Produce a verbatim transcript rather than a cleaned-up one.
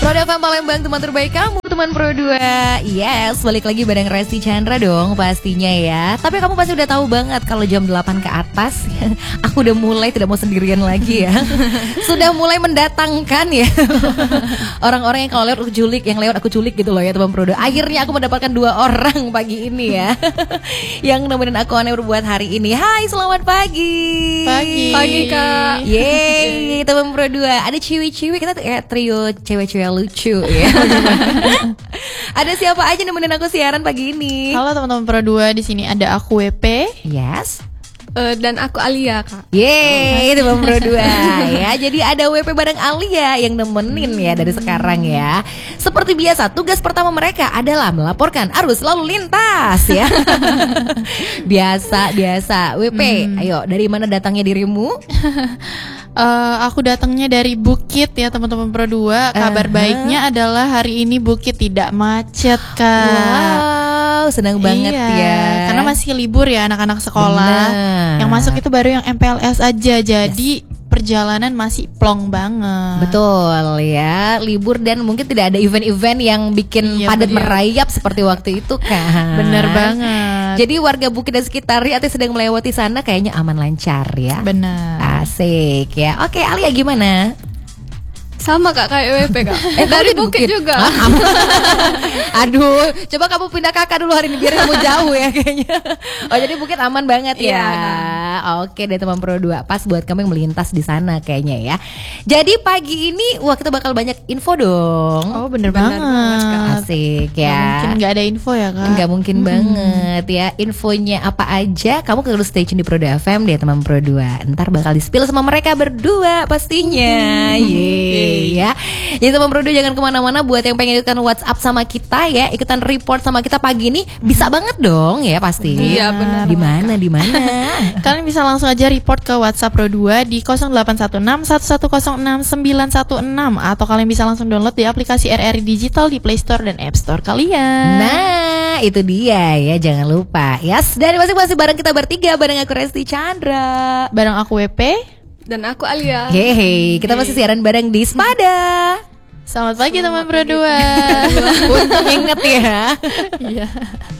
Pro F M Palembang, teman terbaik kamu, teman Pro dua. Yes, balik lagi bareng Resti Chandra dong pastinya ya. Tapi kamu pasti udah tahu banget kalau jam delapan ke atas aku udah mulai tidak mau sendirian lagi ya. Sudah mulai mendatangkan ya orang-orang yang kalau lewat aku culik, yang lewat aku culik gitu loh ya teman Pro dua. Akhirnya aku mendapatkan dua orang pagi ini ya yang nemenin aku aneh buat hari ini. Hai, selamat pagi. Pagi. Pagi Kak. Yeay, teman Pro dua. Ada ciwi-ciwi, kita tuh kayak trio cewek-cewek lucu ya. Ada siapa aja nemenin aku siaran pagi ini? Halo teman-teman Pro dua, di sini ada aku W P. Yes. Uh, dan aku Alia Kak. Yeay, teman Pro dua ya. Jadi ada W P bareng Alia yang nemenin ya dari sekarang ya. Seperti biasa, tugas pertama mereka adalah melaporkan arus lalu lintas ya. Biasa, biasa. W P, hmm. ayo dari mana datangnya dirimu? Uh, aku datangnya dari Bukit ya teman-teman Pro dua. Kabar uh-huh. baiknya adalah hari ini Bukit tidak macet Kak. Wow, senang banget iya, ya. Karena masih libur ya anak-anak sekolah. Bener. Yang masuk itu baru yang M P L S aja. Jadi yes. perjalanan masih plong banget. Betul ya, libur dan mungkin tidak ada event-event yang bikin iya, padat bener. merayap seperti waktu itu kan. Bener banget. Jadi warga Bukit dan sekitarnya atau sedang melewati sana kayaknya aman lancar ya. Bener. Asik ya. Oke, Alia gimana? Sama Kak kayak W P Kak. Eh, dari Bukit, Bukit juga. Ah, aduh, coba kamu pindah kakak dulu hari ini biar kamu jauh ya kayaknya. Oh jadi Bukit aman banget ya. Iya, oke deh teman Pro dua. Pas buat kamu yang melintas di sana kayaknya ya. Jadi pagi ini wah kita bakal banyak info dong. Oh bener, bener banget. banget Asik ya. Gak mungkin gak ada info ya Kak. Gak mungkin hmm. banget ya. Infonya apa aja kamu harus stay tune di Pro dua F M deh teman Pro dua. Ntar bakal di-spill sama mereka berdua pastinya. Yeay ya. Jadi teman Pro dua jangan kemana-mana. Buat yang pengen ikutan WhatsApp sama kita ya, ikutan report sama kita pagi ini bisa banget dong ya pasti. Iya benar. Di mana di mana? Kalian bisa langsung aja report ke WhatsApp Pro dua di nol delapan satu enam satu satu nol enam sembilan satu enam atau kalian bisa langsung download di aplikasi R R I Digital di Play Store dan App Store kalian. Nah, itu dia ya, jangan lupa. Yes, dan masing-masing bareng kita bertiga, bareng aku Resti Chandra, bareng aku W P. Dan aku Alia. Hehe, kita masih siaran bareng di Spada. Selamat pagi teman Pro dua. Untung inget ya. Iya.